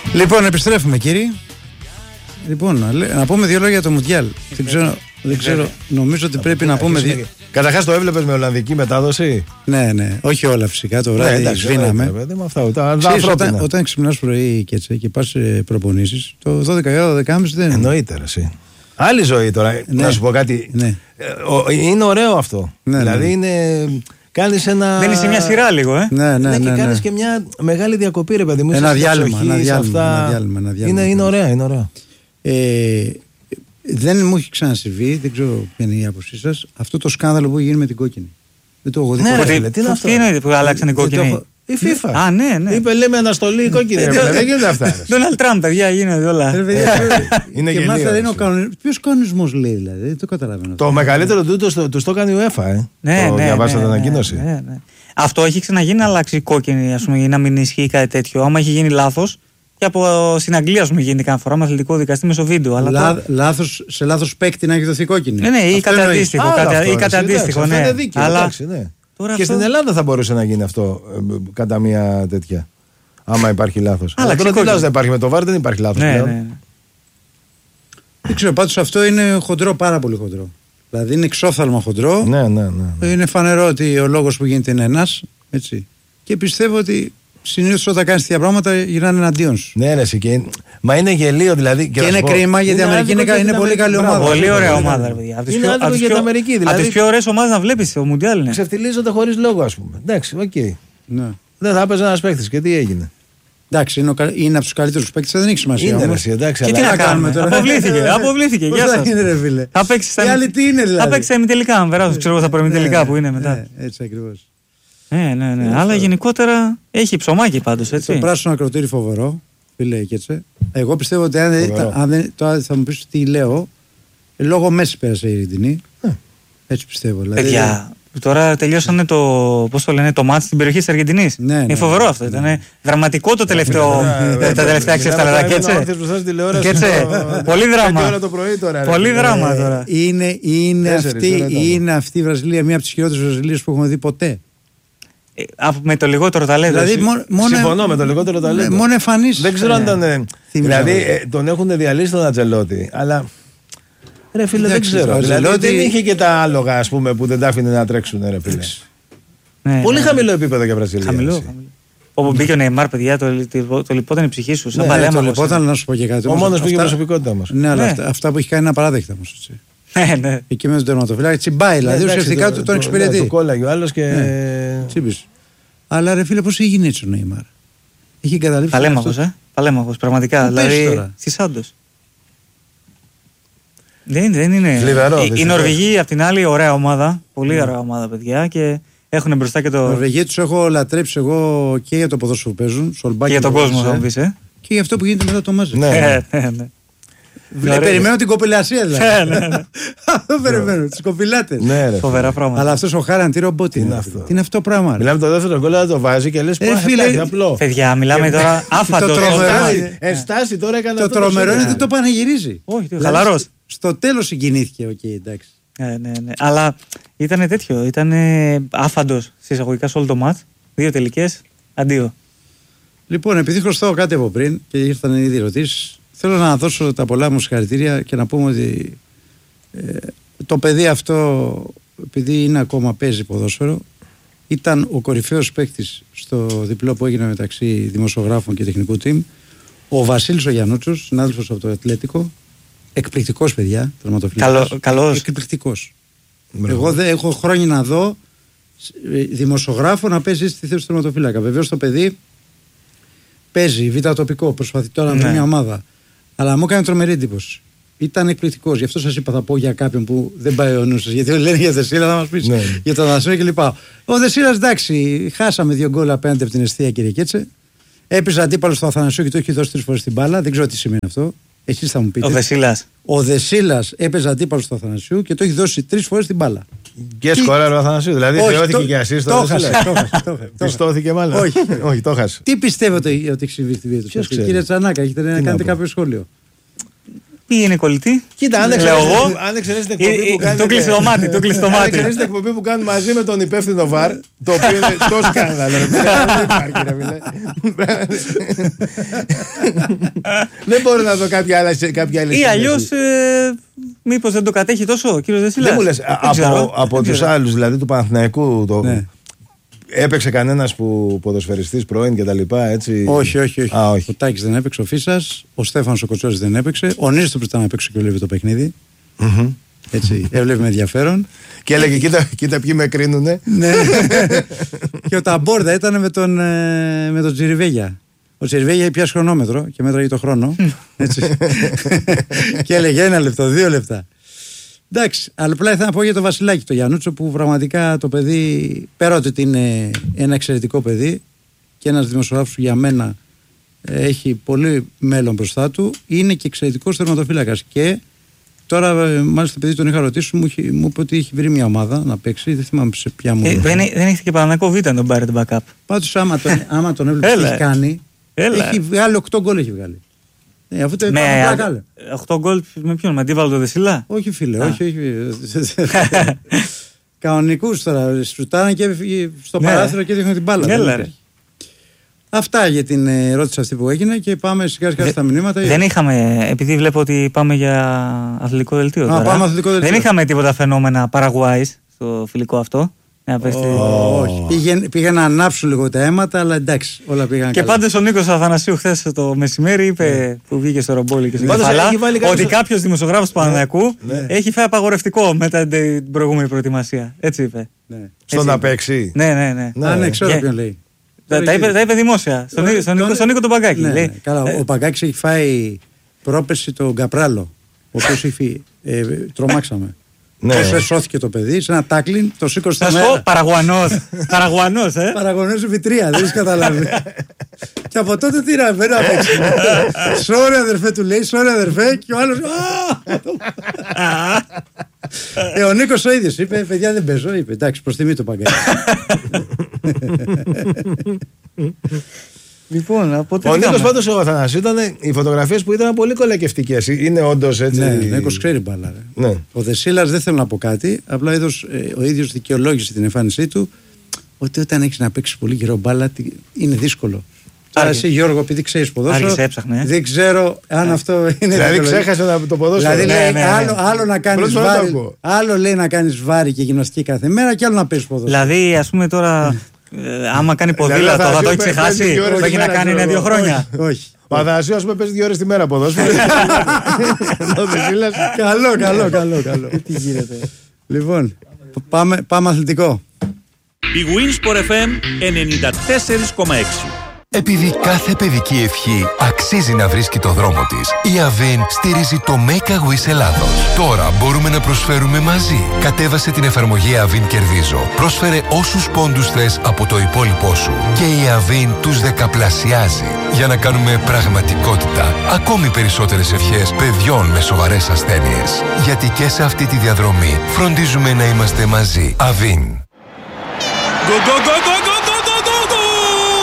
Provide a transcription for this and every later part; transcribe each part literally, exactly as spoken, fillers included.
Λοιπόν, επιστρέφουμε κύριοι. Λοιπόν, να, να πούμε δύο λόγια για το Μουντιάλ. Δεν ξέρω, δεν ξέρω, νομίζω ότι πρέπει να πούμε δύο. Καταρχάς το έβλεπες με ολλανδική μετάδοση? Ναι, ναι, όχι όλα φυσικά. Το βράδυ σβήναμε. Όταν, όταν ξυπνάς πρωί και, έτσι, και πας σε προπονήσεις, το δώδεκα δώδεκα και μισή δεν. Εννοείται, εσύ. Άλλη ζωή τώρα. Ναι. Να σου πω κάτι. Ναι. Είναι ωραίο αυτό. Ναι, δηλαδή ναι. είναι. Κάνεις ένα. Μπαίνεις σε μια σειρά λίγο, ε. Ναι, ναι, ναι, και ναι, κάνεις ναι. και μια μεγάλη διακοπή, ρε παιδί μου. Ένα διάλειμμα. Ψυχή, ένα διάλειμμα, αυτά... ένα διάλειμμα, ένα διάλειμμα. Είναι, είναι ωραία, είναι ωραία. Ε, δεν μου έχει ξανασυμβεί, δεν ξέρω ποια είναι η άποψή σας, αυτό το σκάνδαλο που γίνει με την κόκκινη. Δεν το έχω δει. Ναι, ρε, φίλε, τι είναι αυτό. Τι είναι που αλλάξαν την κόκκινη? Η FIFA. Α, ναι, ναι. Είπε, λέμε αναστολή κόκκινη. Δεν γίνεται αυτά. Ντόναλντ Τραμπ, παιδιά, γίνεται όλα. Είναι και μάλιστα δεν είναι ο κανονισμός. Ποιος κανονισμός λέει, δηλαδή, δεν το καταλαβαίνω. Το μεγαλύτερο τούτο του το κάνει η UEFA, ε. Ναι, το ναι. διαβάσατε την ανακοίνωση. Ναι, ναι. Αυτό έχει ξαναγίνει να αλλάξει η κόκκινη, ας πούμε, ή να μην ισχύει κάτι τέτοιο. Άμα έχει γίνει λάθος. Και από στην Αγγλία, ας πούμε, γίνει κάθε φορά με αθλητικό δικαστή μέσω βίντεο. Αλλά Λά, το... λάθος, σε λάθος παίκτη να έχει δοθεί κόκκινη. Ναι, ναι, ή κάτι αντίστοιχο. Κάτι, ή κάτι αντίστοιχο, ναι. Είναι δίκαιο, αλλά... εντάξει, ναι. Και αυτό... στην Ελλάδα θα μπορούσε να γίνει αυτό ε, κατά μια τέτοια. Άμα υπάρχει λάθος. Αλλά τώρα τι λάθος δεν υπάρχει με το βάρ, δεν υπάρχει λάθος. Ναι, ναι. Δεν ξέρω, πάντως αυτό είναι χοντρό, πάρα πολύ χοντρό. Δηλαδή είναι εξόφθαλμα χοντρό. Ναι, ναι, ναι, ναι. Είναι φανερό ότι ο λόγος που γίνεται είναι ένας. Έτσι. Και πιστεύω ότι συνήθως όταν κάνεις τέτοια πράγματα γυρνάνε εναντίον σου. Ναι, ρε, και... μα είναι γελίο δηλαδή. Και, και είναι κρίμα γιατί η Αμερική είναι, είναι πολύ καλή ομάδα. Πολύ ωραία ομάδα, παιδιά. Από είναι άδικο για την Αμερική. Δηλαδή... Από τις πιο ωραίες ομάδες να βλέπεις το Μουντιάλ είναι. Ξεφτιλίζονται χωρίς λόγο, ας πούμε. Εντάξει, οκ. Okay. Ναι. Δεν θα έπαιζε ένας παίκτης και τι έγινε. Εντάξει, είναι, ο, είναι από τους καλύτερους παίκτες, δεν έχει σημασία. Είναι ρε, εντάξει, και αλλά... τι να κάνουμε τώρα. Αποβλήθηκε, αποβλήθηκε. Γεια σας. Θα παίξει στα ημιτελικά, αν περάσω, ξέρω, θα προημιτελικά που είναι μετά. Έτσι ακριβώς. Ναι, ναι, ναι. Αλλά γενικότερα έχει ψωμάκι πάντως, έτσι. Το πράσινο ακροτήρι φοβερό, φίλε και έτσι. Εγώ πιστεύω ότι αν δεν, αν δεν, τώρα θα μου πεις τι λέω, λόγω Μέση πέρασε η Ειρηνή. Έτσι πιστεύω. Δηλαδή, παιδιά, τώρα τελειώσανε το, πώς το λένε, το μάτς στην περιοχή της Αργεντινής. Ναι, ναι, είναι φοβερό αυτό. Ναι, ήταν δραματικό το τελευταίο, τα τελευταία έξι λεπτά. Πολύ δράμα. Πολύ δράμα τώρα. Είναι αυτή η Βραζιλία μία από τις χειρότερες Βραζιλίες που έχουμε δει ποτέ. Με το λιγότερο ταλέντο. Δηλαδή, μόνο, συμφωνώ με το λιγότερο ταλέντο. Μόνο εμφανίσεις. Δεν ξέρω αν ήταν. Δηλαδή ε, τον έχουν διαλύσει τον Ατζελότη. Αλλά. Ρε φίλε, δεν ξέρω. Δηλαδή δεν είχε και τα άλογα, ας πούμε, που δεν τα άφηνε να τρέξουν, ρε φίλε. Ναι, πολύ ναι. χαμηλό επίπεδο για Βραζιλία. Χαμηλό. Όπου μπήκε ο Νεϊμάρ, παιδιά, το, το, το λιπόταν η ψυχή σου. Σαν ναι, παλέμα. Το λιπόταν, να σου πω και κάτι. Ο μόνος που είχε προσωπικότητα όμως. Ναι, αλλά αυτά που έχει κάνει είναι απαράδεκτα όμως. Ναι, ναι. Εκεί με τον τερματοφύλακα τσιμπάει, δηλαδή ουσιαστικά τον εξυπηρετεί. Του κόλλαγε ο άλλος και. Τσίμπησε. Αλλά ρε φίλε, πώς έγινε έτσι ο Νεϊμάρ. Είχε εγκαταλείψει. Παλέμαχος, ε. Παλέμαχος, πραγματικά. Δηλαδή στη Σάντος. Δεν, δεν είναι. Φλιβερό, η, η Νορβηγοί απ' την άλλη, ωραία ομάδα. Πολύ yeah. ωραία ομάδα, παιδιά. Και έχουν μπροστά και το. Οι Νορβηγοί τους έχω λατρέψει εγώ και για το ποδόσφαιρο που παίζουν. Και για τον κόσμο, θα μου πεις, ε. Και για αυτό που γίνεται μετά το μάζι. Ναι, ναι, ναι. Βλέ, περιμένω την κοπηλασία δηλαδή. Αυτό περιμένω, τις κοπηλάτες. Φοβερά πράγματα. Αλλά αυτός ο Χάραν τι ρομπότ είναι αυτό. Τι είναι αυτό πράγμα. Μιλάμε το δεύτερο γκολ, αλλά το βάζει και λες πω είναι απλό. Παιδιά, μιλάμε τώρα άφαντο. Ενστάσει τώρα έκανε αυτό. Το τρομερό είναι ότι το πανηγυρίζει. Όχι, χαλαρός. Στο τέλος συγκινήθηκε, οκ, εντάξει. Ναι, ναι, ναι. Αλλά ήταν τέτοιο, ήταν άφαντος σε εισαγωγικά σε όλο το μάτς. Δύο τελικές, αντίο. Λοιπόν, επειδή χρωστάω κάτι από πριν και ήρθαν ήδη ερωτήσεις, θέλω να δώσω τα πολλά μου συγχαρητήρια και να πούμε ότι ε, το παιδί αυτό, επειδή είναι ακόμα παίζει ποδόσφαιρο, ήταν ο κορυφαίος παίκτης στο διπλό που έγινε μεταξύ δημοσιογράφων και τεχνικού team, ο Βασίλης ο Γιαννούτσος, συνάδελφος από το Ατλέτικο, εκπληκτικός παιδιά, τερματοφύλακας. Καλός. Εκπληκτικός. Εγώ δεν έχω χρόνια να δω δημοσιογράφο να παίζει στη θέση του τερματοφύλακα. Βεβαίως το παιδί παίζει β' τοπικό, προσπαθεί τώρα με ναι. μια ομάδα. Αλλά μου έκανε τρομερή εντύπωση. Ήταν εκπληκτικός. Γι' αυτό σας είπα, θα πω για κάποιον που δεν πάει ο νους σας. Γιατί λένε για Δεσίλα, θα μας πεις ναι. για τον Δασίλα κλπ. Ο Δεσίλας, εντάξει, χάσαμε δύο γκολ απέναντι από την Εστία, κύριε Κέτσε. Έπαιζε αντίπαλο στο Αθανασίου και το έχει δώσει τρεις φορές την μπάλα. Δεν ξέρω τι σημαίνει αυτό. Εσείς θα μου πείτε. Ο Δεσίλας. Ο Δεσίλας έπαιζε αντίπαλο στο Αθανασίου και το έχει δώσει τρεις φορές την μπάλα. Και σκόραρε ο Αθανασίου. Δηλαδή θεώθηκε και ασίστ στο Δεσίλα. Πιστώθηκε μάλλον. Όχι, το χάσε. Τι πιστεύετε ότι έχει συμβεί στη βίντεο του, κύριε Τσανάκα, έχετε να κάνετε κάποιο σχόλιο. Ή είναι κολλητή. Κοίτα, αν εξαιρέσει την εκπομπή που κάνει. Το κλείσει το μάτι, το κλείσει το μάτι. Αν εξαιρέσει την εκπομπή που κάνει μαζί με τον υπεύθυνο βαρ, το οποίο είναι τόσο σκάνδαλο. Δεν υπάρχει, ρε φίλε. Δεν μπορώ να δω κάποια άλλη. Ή αλλιώς, μήπως δεν το κατέχει τόσο ο κύριος Δεσίλας. Δεν μου λες, από τους άλλους, δηλαδή του Παναθηναϊκού, έπαιξε κανένας που ποδοσφαιριστής πρώην και τα λοιπά, έτσι? Όχι, όχι, όχι. Α, όχι. Ο Τάκης δεν έπαιξε, ο Φίσας, ο Στέφανος ο Κοτσόρης δεν έπαιξε, ο Νίστροπης ήταν να παίξει και έβλεπε το παιχνίδι. Mm-hmm. Έτσι, έβλεπε με ενδιαφέρον. Και έλεγε, κοίτα, κοίτα ποιοι με κρίνουνε. Ναι. Και ο Ταμπόρδα ήταν με τον, με τον Τζιριβέγια. Ο Τζιριβέγια είχε πιάσει χρονόμετρο και μέτραγε το χρόνο. Έτσι. Και έλεγε ένα λεπτό, δύο λεπτά. Εντάξει, αλλά απλά ήθελα να πω για το Βασιλάκι, το Γιαννούτσο, που πραγματικά το παιδί, πέρα ότι είναι ένα εξαιρετικό παιδί και ένας δημοσιογράφος που για μένα έχει πολύ μέλλον μπροστά του, είναι και εξαιρετικός τερματοφύλακας. Και τώρα, μάλιστα, παιδί τον είχα ρωτήσει, μου, μου είπε ότι έχει βρει μια ομάδα να παίξει, δεν θυμάμαι σε ποια μου. Ε, δεν, δεν έχει και Παναθηναϊκό Β' να τον πάρει τον backup. Πάντως, άμα τον, άμα τον έβλεπε τι έχει κάνει, Έλα. έχει βγάλει οκτώ γκολ. Έχει βγάλει. Ναι, αφού το με οκτώ γκολ με ποιον, με αντίβαλο το Δεσίλα? Όχι φίλε, Α. όχι, όχι. Κανονικούς τώρα, σουτάραν και στο ναι. παράθυρο και έδειχναν την μπάλα. Ναι, αυτά για την ερώτηση αυτή που έγινε και πάμε σιγά σιγά στα μηνύματα. Δεν είχαμε, επειδή βλέπω ότι πάμε για αθλητικό δελτίο. Α, πάμε αθλητικό δελτίο. Δεν είχαμε τίποτα φαινόμενα Παραγουάης στο φιλικό αυτό. Oh, όχι. Πήγαινε, πήγε να ανάψουν λίγο τα αίματα, αλλά εντάξει, όλα πήγαν και καλά. Και πάντως ο Νίκος Αθανασίου χθες το μεσημέρι είπε, yeah. που βγήκε στο Ρομπόλι και στο Κεφαλά, ότι κάποιος δημοσιογράφος του Παναθηναϊκού yeah. έχει φάει απαγορευτικό μετά την προηγούμενη προετοιμασία. Έτσι είπε. Yeah. Στο να παίξει. Ναι, ναι, ναι. ναι. Α, ναι, ξέρω yeah. ποιον λέει. Τα, τα, είπε, τα είπε δημόσια. Στον yeah. Νίκο, Νίκο, Νίκο τον Παγκάκη. Ναι, λέει. Ναι. Καλά, ε. ο Παγκάκης έχει φάει πρόπεση τον Καπράλο, ο οποίος έχει ε, τρομάξαμε. Ναι. Πώς σώθηκε το παιδί, σε ένα τάκλιν, το σήκωσε στα μέρα. Παραγουανός. Παραγουανός, ε. Παραγουανός βιτρία, δεν έχεις καταλάβει. Και από τότε τι να φέρει να παίξει. Sorry αδερφέ του λέει, sorry αδερφέ, και ο άλλος. Ε, ο Νίκος ο ίδιος είπε, παιδιά δεν παίζω, είπε, εντάξει, προς τιμή το Παγκάκη. Λοιπόν, από ο Νίκος πάντως ο Αθανασίου ήταν, οι φωτογραφίες που ήταν πολύ κολακευτικές. Είναι όντως έτσι. Ναι, ο Νίκος ξέρει μπάλα. Ναι. Ο Δεσίλας δεν θέλω να πω κάτι. Απλά είδος, ε, ο ίδιος δικαιολόγησε την εμφάνισή του ότι όταν έχεις να παίξεις πολύ καιρό μπάλα είναι δύσκολο. Άρα εσύ Γιώργο, επειδή ξέρεις ποδόσφαιρο, έψαχνε, ε. δεν ξέρω αν αυτό είναι. Δηλαδή ξέχασε το ποδόσφαιρο. Δηλαδή λέει, ναι, ναι, ναι. Άλλο, άλλο να κάνεις βάρη, άλλο λέει να κάνεις βάρη και γυμναστική κάθε μέρα και άλλο να παίζεις ποδόσφαιρο. Δηλαδή ας πούμε τώρα. Ε, άμα κάνει ποδήλατο, θα το έχει ξεχάσει. Το έχει να κάνει ένα-δύο χρόνια. Όχι. Ο Αθανασίου, ας πούμε, παίζει δύο ώρες τη μέρα ποδόσφαιρο. Καλό, καλό, καλό, καλό. Τι γίνεται. Λοιπόν, πάμε αθλητικό. Η Winsport εφ εμ ενενήντα τέσσερα κόμμα έξι. Επειδή κάθε παιδική ευχή αξίζει να βρίσκει το δρόμο της, η Avin στηρίζει το Make a Wish Ελλάδος. Τώρα μπορούμε να προσφέρουμε μαζί. Κατέβασε την εφαρμογή Avin Κερδίζω. Πρόσφερε όσους πόντους θες από το υπόλοιπό σου. Και η Avin τους δεκαπλασιάζει. Για να κάνουμε πραγματικότητα ακόμη περισσότερες ευχές παιδιών με σοβαρές ασθένειες. Γιατί και σε αυτή τη διαδρομή φροντίζουμε να είμαστε μαζί. Avin. Go, go, go, go, go, go, go, go, go.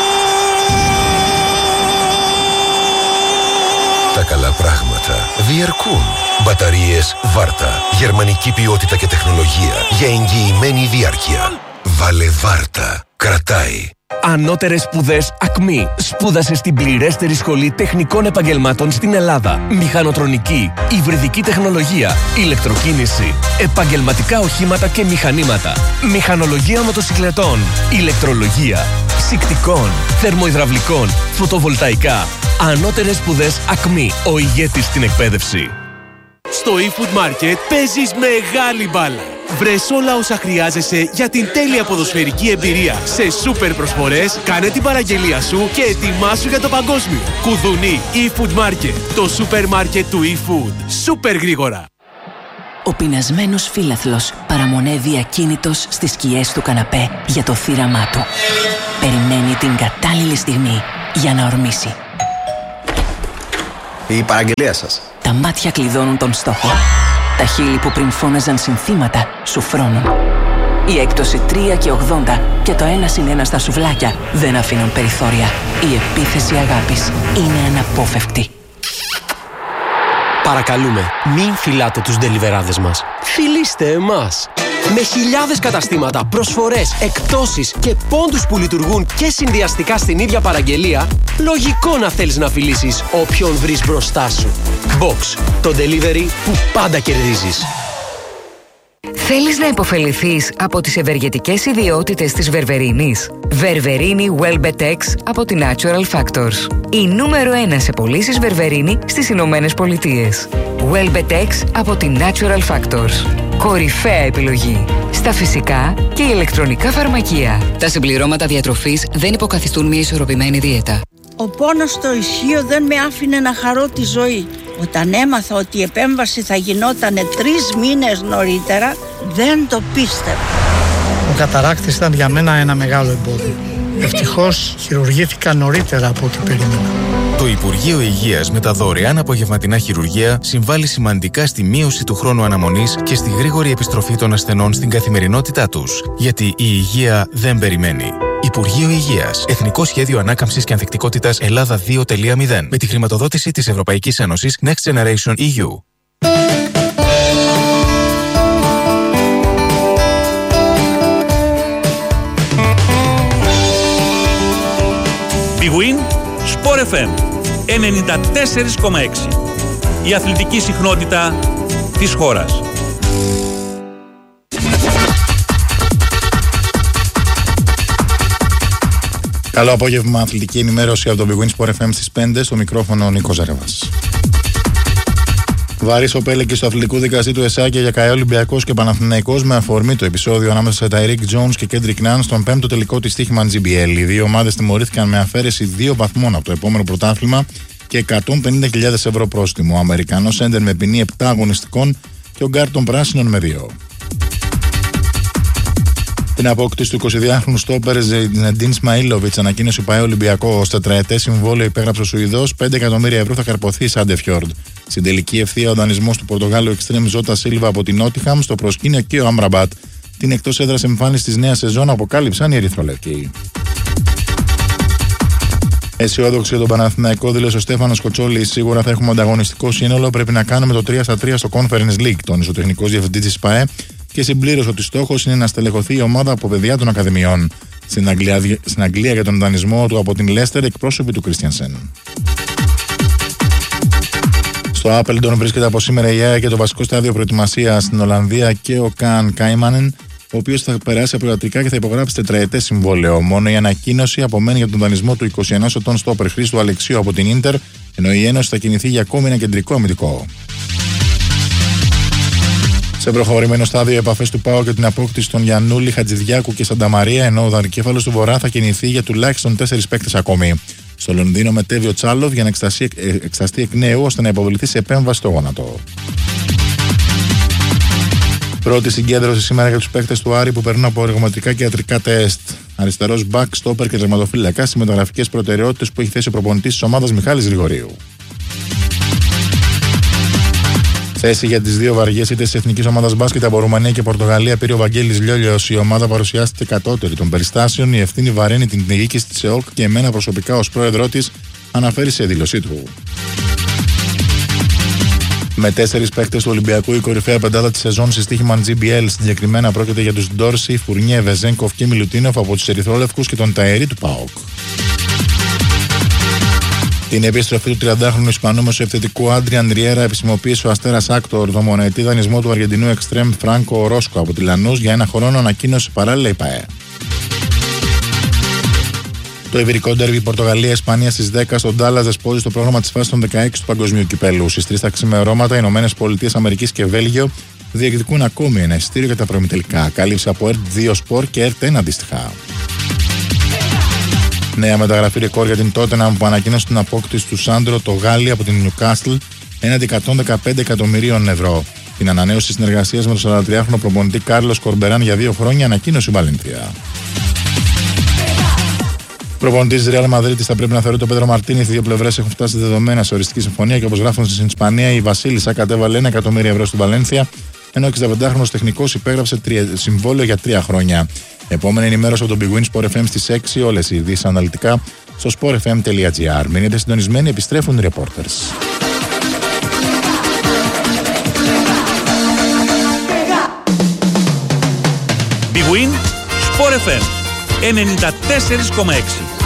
Τα καλά πράγματα διαρκούν. Μπαταρίες Βάρτα. Γερμανική ποιότητα και τεχνολογία για εγγυημένη διάρκεια. Βάλε Βάρτα. Κρατάει. Ανώτερες σπουδές ΑΚΜΗ. Σπούδασε στην πληρέστερη σχολή τεχνικών επαγγελμάτων στην Ελλάδα. Μηχανοτρονική, υβριδική τεχνολογία, ηλεκτροκίνηση, επαγγελματικά οχήματα και μηχανήματα, μηχανολογία μοτοσυκλετών, ηλεκτρολογία, ψυκτικών, θερμοϊδραυλικών, φωτοβολταϊκά. Ανώτερες σπουδές ΑΚΜΗ. Ο ηγέτης στην εκπαίδευση. Στο eFood Market παίζεις μεγάλη μπάλα. Βρες όλα όσα χρειάζεσαι για την τέλεια ποδοσφαιρική εμπειρία. Σε σούπερ προσφορές, κάνε την παραγγελία σου και ετοιμάσου για το παγκόσμιο. Κουδουνί eFood Market, το σούπερ μάρκετ του eFood. Σούπερ γρήγορα. Ο πεινασμένος φίλαθλος παραμονεύει ακίνητος στις σκιές του καναπέ για το θύραμά του. Περιμένει την κατάλληλη στιγμή για να ορμήσει. Η παραγγελία σας. Τα μάτια κλειδώνουν τον στόχο. Τα χείλη που πριν φώναζαν συνθήματα σου φρώνουν. Η έκπτωση τρία και ογδόντα και το ένα συν ένα στα σουβλάκια δεν αφήνουν περιθώρια. Η επίθεση αγάπης είναι αναπόφευκτη. Παρακαλούμε, μην φυλάτε τους ντελιβεράδες μας. Φιλήστε εμάς. Με χιλιάδες καταστήματα, προσφορές, εκπτώσεις και πόντους που λειτουργούν και συνδυαστικά στην ίδια παραγγελία, λογικό να θέλεις να φιλήσεις όποιον βρεις μπροστά σου. Box, το delivery που πάντα κερδίζεις. Θέλεις να υποφεληθείς από τις ευεργετικές ιδιότητες της βερβερίνης? Βερβερίνη Welbetex από τη Natural Factors. Η νούμερο ένα σε πωλήσεις βερβερίνη στις Ηνωμένες Πολιτείες. Welbetex από τη Natural Factors. Κορυφαία επιλογή στα φυσικά και ηλεκτρονικά φαρμακεία. Τα συμπληρώματα διατροφής δεν υποκαθιστούν μια ισορροπημένη δίαιτα. Ο πόνος στο ισχύο δεν με άφηνε να χαρώ τη ζωή. Όταν έμαθα ότι η επέμβαση θα γινόταν τρεις μήνες νωρίτερα, δεν το πίστευα. Ο καταράκτης ήταν για μένα ένα μεγάλο εμπόδιο. Ευτυχώς χειρουργήθηκα νωρίτερα από ό,τι περίμενα. Το Υπουργείο Υγείας με τα δωρεάν απογευματινά χειρουργεία συμβάλλει σημαντικά στη μείωση του χρόνου αναμονής και στη γρήγορη επιστροφή των ασθενών στην καθημερινότητά τους. Γιατί η υγεία δεν περιμένει. Υπουργείο Υγείας. Εθνικό Σχέδιο Ανάκαμψης και Ανθεκτικότητας Ελλάδα δύο κόμμα μηδέν. Με τη χρηματοδότηση της Ευρωπαϊκής Ένωσης Next Generation ι γιου. Big Win Sport εφ εμ ενενήντα τέσσερα κόμμα έξι. Η αθλητική συχνότητα της χώρας. Καλό απόγευμα, αθλητική ενημέρωση από το Big Win Sport εφ εμ στις πέντε, στο μικρόφωνο ο Νίκος Ζαρεβάς. Βαρύς ο πέλεκης του αθλητικού δικαστή του ΕΣΑΚΙ για ΚΑΕ Ολυμπιακός και Παναθηναϊκός με αφορμή το επεισόδιο ανάμεσα σε Ταϊρίκ Τζόουνς και Κέντρικ Ναν στον πέμπτο τελικό της στοίχημα τζι μπι ελ. Οι δύο ομάδες τιμωρήθηκαν με αφαίρεση δύο βαθμών από το επόμενο πρωτάθλημα και εκατόν πενήντα χιλιάδες ευρώ πρόστιμο. Ο Αμερικανός έντερ με ποινή επτά αγωνιστικών και ο γκάρ των πράσινων με δύο. Την απόκτηση του εικοσιδυάχρονου στόπερ Ζεντίν Σμαΐλοβιτς ανακοίνωσε ο ΠΑΕ Ολυμπιακό. Στο τετραετές συμβόλαιο υπέγραψε ο Σουηδός, πέντε εκατομμύρια ευρώ θα καρποθεί η Σάντεφιορντ. Στην τελική ευθεία ο δανεισμός του Πορτογάλου Εξτρέμ Ζώτα Σίλβα από την Νότιχαμ στο προσκήνιο και ο Αμραμπάτ. Την εκτός έδρας εμφάνιση της νέας σεζόν αποκάλυψαν οι Ερυθρολευκοί. Αισιόδοξη για τον Παναθηναϊκό, δήλωσε ο Στέφανος Κοτσόλης. Σίγουρα θα έχουμε ανταγωνιστικό σύνολο. Πρέπει να κάνουμε το τρία στα τρία στο Conference League, τόνισε ο τεχνικός διευθυντής της ΠΑΕ και συμπλήρωσε ότι στόχος είναι να στελεχωθεί η ομάδα από παιδιά των Ακαδημιών. Στην Αγγλία, στην Αγγλία για τον δανεισμό του από την Λέστερ, εκπρόσωποι του Κρίστιανσεν. Στο Άπελντον βρίσκεται από σήμερα η ΑΕ και το βασικό στάδιο προετοιμασίας στην Ολλανδία και ο Καν Κάιμανεν, ο οποίος θα περάσει από ιατρικά και θα υπογράψει τετραετές συμβόλαιο. Μόνο η ανακοίνωση απομένει για τον δανεισμό του είκοσι ενός ετών στόπερ Χρήστου Αλεξίου από την Ίντερ, ενώ η Ένωση θα κινηθεί για ακόμη ένα κεντρικό αμυντικό. Σε προχωρημένο στάδιο, οι επαφές του ΠΑΟ και την απόκτηση των Γιαννούλη, Χατζηδιάκου και Σανταμαρία, ενώ ο δανεικέφαλος του Βορρά θα κινηθεί για τουλάχιστον τέσσερις παίκτες ακόμη. Στο Λονδίνο μετέβει ο Τσάλοφ για να εξεταστεί εκ νέου ώστε να υποβληθεί σε επέμβαση στο γόνατο. Πρώτη συγκέντρωση σήμερα για τους παίκτες του Άρη που περνούν από εργομετρικά και ιατρικά τεστ. Αριστερός μπακ, στόπερ και τερματοφύλακα στις μεταγραφικές προτεραιότητες που έχει θέσει ο προπονητής της ομάδας Μιχάλης Γρηγορίου. Θέση για τις δύο βαριές ήττες της εθνικής ομάδας μπάσκετ από Ρουμανία και Πορτογαλία πήρε ο Βαγγέλης Λιόλιος. Η ομάδα παρουσιάστηκε κατώτερη των περιστάσεων. Η ευθύνη βαραίνει την διοίκηση της ΕΟΚ και εμένα προσωπικά ως πρόεδρό της, αναφέρει σε δήλωσή του. Με τέσσερις παίκτες του Ολυμπιακού, η κορυφαία πεντάδα της σεζόν στη στοίχημα τζι μπι ελ. Συγκεκριμένα πρόκειται για τους Ντόρση, Φουρνιέ, Βεζένκοφ και Μιλουτίνοφ από τους Ερυθρόλευκους και τον Ταερί του ΠΑΟΚ. Την επιστροφή του τριαντάχρονου Ισπανού μεσοεπιθετικού Άντριαν Ριέρα επισημοποίησε ο Αστέρας Άκτορ. Το μονοετή δανεισμό του Αργεντινού Εξτρέμ Φράνκο Ορόσκο από τη Λανούς για ένα χρόνο ανακοίνωσε παράλληλα η ΠΑΕ. Το ιβηρικό ντέρβι Πορτογαλία-Ισπανία στις δέκα στον Ντάλλας δεσπόζει στο πρόγραμμα της φάσης των δεκαέξι του Παγκοσμίου Κυπέλλου. Στις τρεις τα ξημερώματα, οι Ηνωμένες Πολιτείες Αμερικής και Βέλγιο διεκδικούν ακόμη ένα εισιτήριο για τα προημιτελικά. Κάλυψη από ερτ δύο Sport και ερτ ένα αντίστοιχα. Νέα μεταγραφή ρεκόρ για την Τότεναμ που ανακοίνωσε την απόκτηση του Σάντρο το Γάλλι από την Νιουκάστλ έναντι εκατόν δεκαπέντε εκατομμυρίων ευρώ. Την ανανέωση συνεργασίας με τον σαραντατριάχρονο προπονητή Κάρλος Κορμπεράν για δύο χρόνια ανακοίνωσε η Βαλένθια. Προπονητής της Ρεάλ Μαδρίτης θα πρέπει να θεωρεί τον Πέντρο Μαρτίνεθ. Οι δύο πλευρές έχουν φτάσει δεδομένα σε οριστική συμφωνία και όπως γράφουν στην Ισπανία, η Βασίλισσα κατέβαλε ένα εκατομμύριο ευρώ στην Βαλένθια, ενώ ο εξήντα τεχνικός υπέγραψε συμβόλαιο για τρία χρόνια. Επόμενη ενημέρωση από τον Big Win Sport εφ εμ στις έξι. Όλες οι ειδήσεις αναλυτικά στο sport f m τελεία g r. Μείνετε συντονισμένοι, επιστρέφουν οι reporters. Big Win, Sport εφ εμ ενενήντα τέσσερα κόμμα έξι.